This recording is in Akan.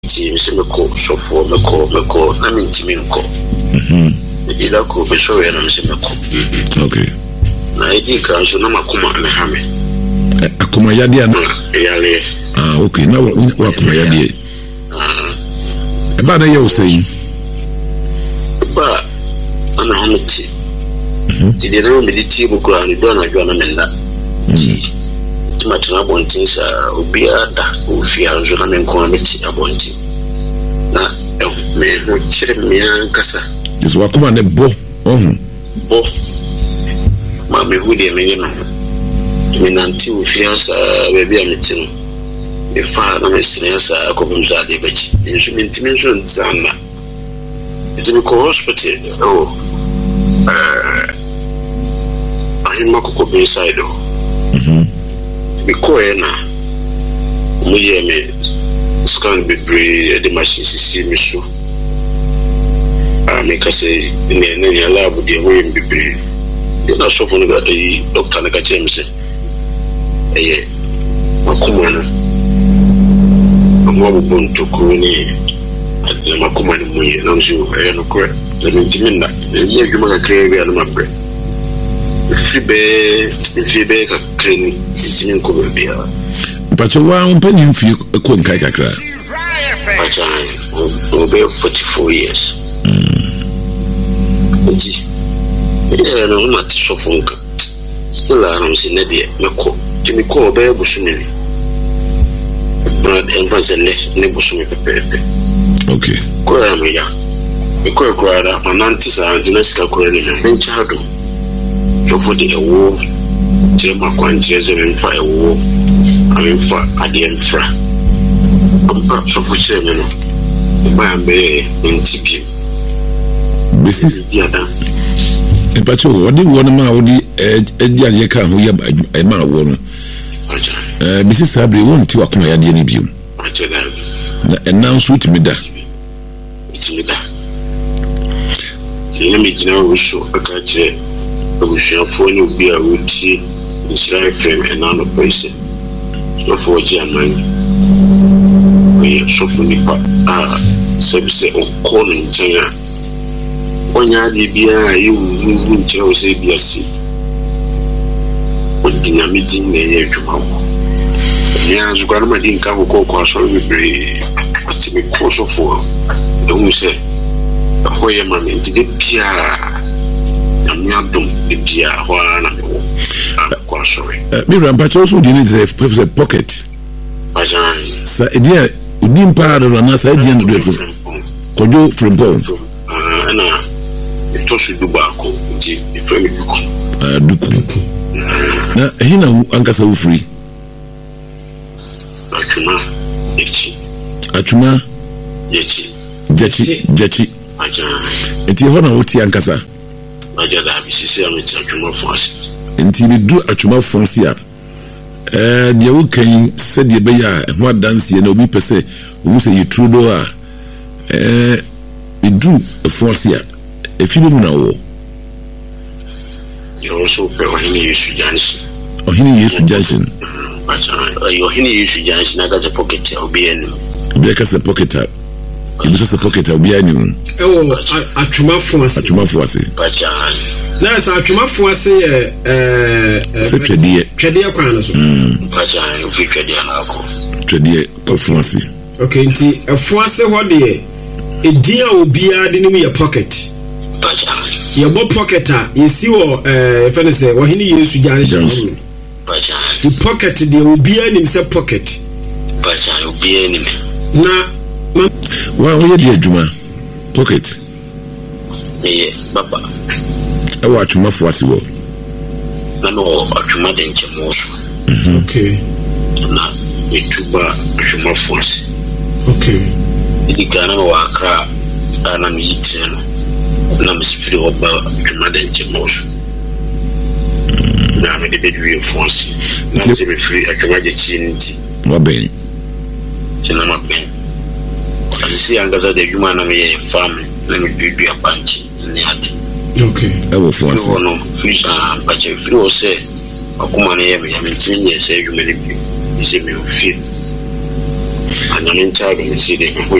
ti se meko sofo meko na mentimi nko ila ko be so ya na se meko okay na edi ka so na makoma na ha me akoma yade ana yale okay na wakoma yade eba na ye usei ba ana hamti ti de na me ti bu kura ni do na jo na menda matuna bontin sa obi ada ofi anjo na menko ameti abontin na me ho kire me ankasa yeso wakoma ne bo bo ma me hu de me no me nanti ofi ansa bebi ametin e fa na me sinesa akobumza de bachi nso mentimi nso ntsana enti ko hospital ahima ko be side because na mo ye me scan bebre the machine sisi me so me ka say ne lab de wo bebre de na so fun ga doctor na ka che me say makuma no mo bo buntu ko ni ade makuma ni mo ye no so no ko de mintimina ye djuma ka create ya no mabre fibe ka clean system ko bia pacho wa umpani mfi ko nkai kakra pacho obe 44 years nti no ma tisho funka still am sinne de meko timi ko obe busumi brad emphasis ne busumi pepe okay ko am ya ko ko ara mananti sa dinasika ko ne menchado for the war, Jema Quanches and fire war, I mean, for Adianfra. I'm perhaps of which I am in TP. This is the other. And but what do you want to know? The Yaka who you a man woman. Mrs. Sabri won't to acquire the interview. And now shoot me that. It's me that. The image now will show a catch. We shall follow be a routine in frame and on the person. So for German, we are so for Nipa, service of calling China. When you are you will tell say BSC. What dynamiting the year to come. Yes, grandma didn't come go so we be at me close for. Don't say, where am I to get Pia? Mira, but also didn't say pocket. Sir, dear, you didn't part of an answer. I didn't do it for you from home. It was to Dubaco, Duku. Now, he know Uncle so free. Achuma, Jetty. It's your honor with Yankasa. Ajada bisisi ameti atwuma fonse enti bi du atwuma fonse a de wo kan se de be ya ho adanse na obi pese wo se yitrudo a bi du fonse a efi mu na wo yo so pe ohini Yesu Jansen ohini Yesu Jansen na ga pocket obi enu obi ka se pocket a it was a pocket of Bianum. Oh, a Truma Force. That's a Truma Force. Tradia Quanos. Tradia Force. Okay, a Force what day? A dear will be adding me a pocket. Your bob pocketer, you see what if I say, what he used to Jansen. The pocket, there will be an himself pocket. But I will be enemy. Now, well, we had Juma pocket. Papa. I watch my first wall. No, a Juma didn't most. Okay. Now, a tuba, a Juma force. Okay. The Ghana Waka, and I'm eating. I'm still about Juma didn't most. Now, I'm a bit reinforced. Not to be free, I can imagine chinity. What being? Chinama Ben. I see under the human farm, let me do a bunch in the heart. Okay. I will force no fish, but if you say, a woman, I mean, 10 years, you may be me feel. nyame nkyɛ do me si de